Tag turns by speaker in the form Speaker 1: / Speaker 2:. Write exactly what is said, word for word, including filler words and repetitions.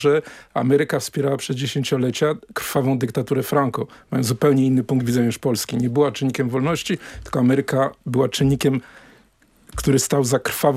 Speaker 1: że Ameryka wspierała przez dziesięciolecia krwawą dyktaturę Franco. Mają zupełnie inny punkt widzenia niż Polski. Nie była czynnikiem wolności, tylko Ameryka była czynnikiem, który stał za krwawą